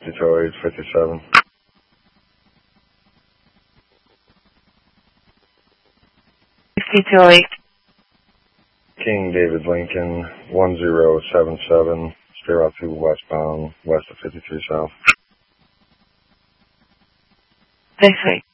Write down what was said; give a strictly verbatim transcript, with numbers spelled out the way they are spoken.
Detroit fifty-seven. Detroit. King David Lincoln one zero seven seven, stay out two westbound, west of fifty-three South. This way.